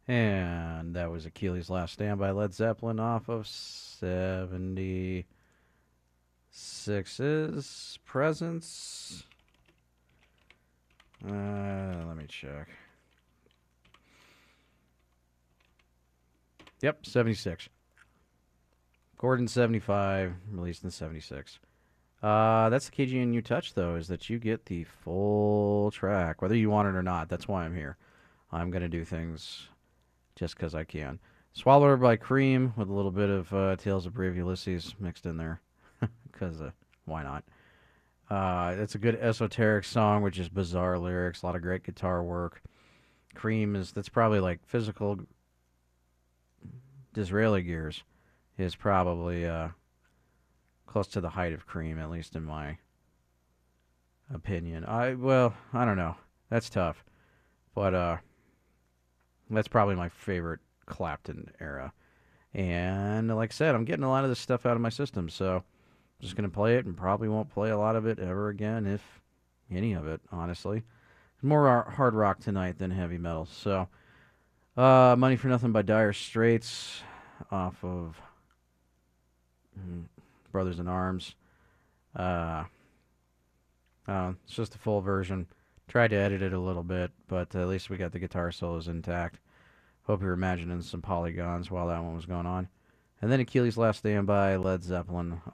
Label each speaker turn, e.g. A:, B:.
A: And that was Achilles' Last Stand by Led Zeppelin off of 76's Presence. Let me check. Yep, 76. Gordon 75, released in 76. That's the KGN You Touch, though, is that you get the full track, whether you want it or not. That's why I'm here. I'm going to do things just because I can. Swallower by Cream with a little bit of Tales of Brave Ulysses mixed in there, because why not? It's a good esoteric song with just bizarre lyrics, a lot of great guitar work. Cream that's probably like physical Disraeli Gears is probably close to the height of Cream, at least in my opinion. I don't know. That's tough, but that's probably my favorite Clapton era. And like I said, I'm getting a lot of this stuff out of my system, so I'm just gonna play it and probably won't play a lot of it ever again, if any of it, honestly. More hard rock tonight than heavy metal. So, Money for Nothing by Dire Straits off of Brothers in Arms. Uh, it's just a full version. Tried to edit it a little bit, but at least we got the guitar solos intact. Hope you're imagining some polygons while that one was going on. And then Achilles' Last Stand by Led Zeppelin